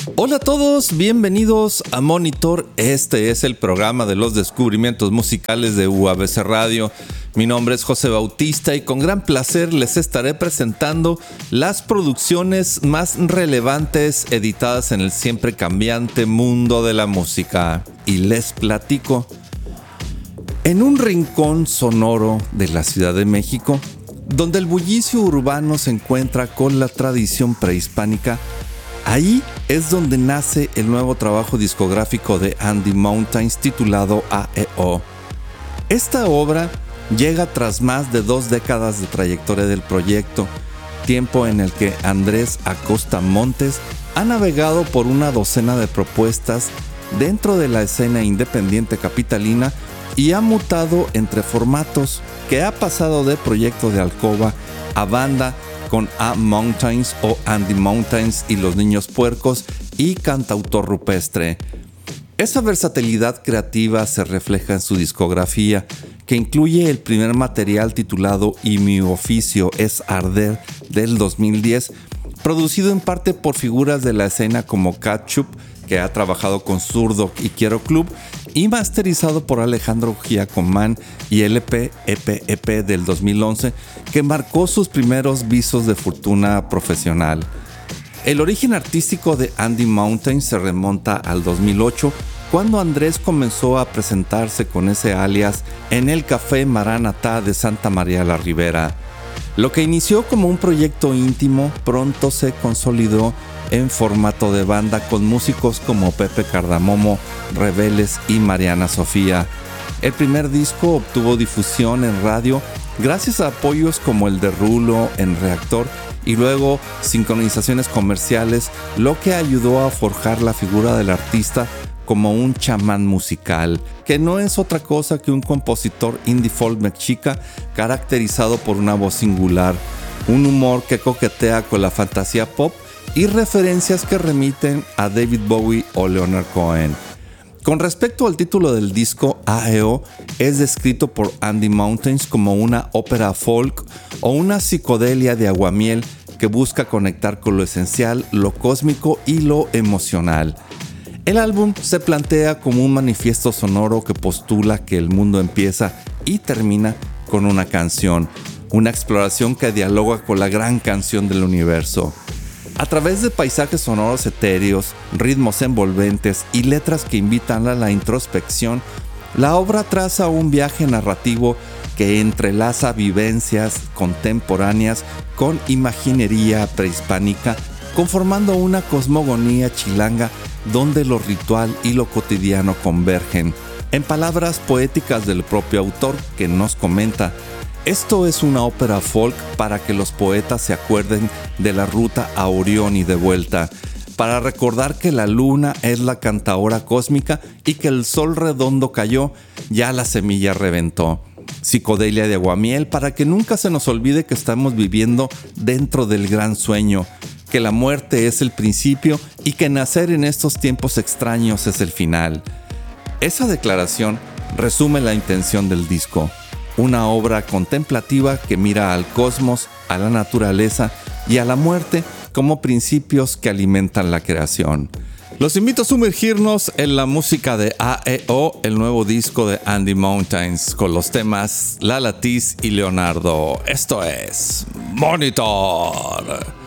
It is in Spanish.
Hola a todos, bienvenidos a Monitor. Este es el programa de los descubrimientos musicales de UABC Radio. Mi nombre es José Bautista y con gran placer les estaré presentando las producciones más relevantes editadas en el siempre cambiante mundo de la música. Y les platico. En un rincón sonoro de la Ciudad de México, donde el bullicio urbano se encuentra con la tradición prehispánica, ahí es donde nace el nuevo trabajo discográfico de Andy Mountains titulado AEO. Esta obra llega tras más de 2 décadas de trayectoria del proyecto, tiempo en el que Andrés Acosta Montes ha navegado por una docena de propuestas dentro de la escena independiente capitalina y ha mutado entre formatos, que ha pasado de proyecto de alcoba a banda con A Mountains o Andy Mountains y los Niños Puercos y cantautor rupestre. Esa versatilidad creativa se refleja en su discografía, que incluye el primer material titulado Y mi oficio es arder del 2010, producido en parte por figuras de la escena como Ketchup, que ha trabajado con Zurdo y Quiero Club, y masterizado por Alejandro Giacomán, y LP EP del 2011, que marcó sus primeros visos de fortuna profesional. El origen artístico de Andy Mountains se remonta al 2008, cuando Andrés comenzó a presentarse con ese alias en el Café Maranatá de Santa María la Ribera. Lo que inició como un proyecto íntimo pronto se consolidó en formato de banda con músicos como Pepe Cardamomo, Rebeles y Mariana Sofía. El primer disco obtuvo difusión en radio gracias a apoyos como el de Rulo en Reactor y luego sincronizaciones comerciales, lo que ayudó a forjar la figura del artista como un chamán musical, que no es otra cosa que un compositor indie folk mexica caracterizado por una voz singular, un humor que coquetea con la fantasía pop y referencias que remiten a David Bowie o Leonard Cohen. Con respecto al título del disco, AEO es descrito por Andy Mountains como una ópera folk o una psicodelia de aguamiel que busca conectar con lo esencial, lo cósmico y lo emocional. El álbum se plantea como un manifiesto sonoro que postula que el mundo empieza y termina con una canción, una exploración que dialoga con la gran canción del universo. A través de paisajes sonoros etéreos, ritmos envolventes y letras que invitan a la introspección, la obra traza un viaje narrativo que entrelaza vivencias contemporáneas con imaginería prehispánica, conformando una cosmogonía chilanga donde lo ritual y lo cotidiano convergen. En palabras poéticas del propio autor, que nos comenta: esto es una ópera folk para que los poetas se acuerden de la ruta a Orión y de vuelta, para recordar que la luna es la cantaora cósmica y que el sol redondo cayó, ya la semilla reventó. Psicodelia de aguamiel para que nunca se nos olvide que estamos viviendo dentro del gran sueño, que la muerte es el principio y que nacer en estos tiempos extraños es el final. Esa declaración resume la intención del disco. Una obra contemplativa que mira al cosmos, a la naturaleza y a la muerte como principios que alimentan la creación. Los invito a sumergirnos en la música de AEO, el nuevo disco de Andy Mountains, con los temas La Latiz y Leonardo. Esto es Monitor.